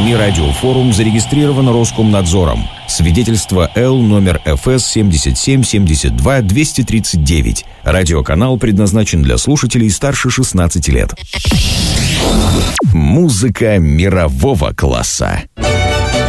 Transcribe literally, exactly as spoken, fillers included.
СМИ «Радиофорум» зарегистрировано Роскомнадзором. Свидетельство Л номер эф эс семьдесят семь семьдесят два двести тридцать девять. Радиоканал предназначен для слушателей старше шестнадцати лет. Музыка мирового класса.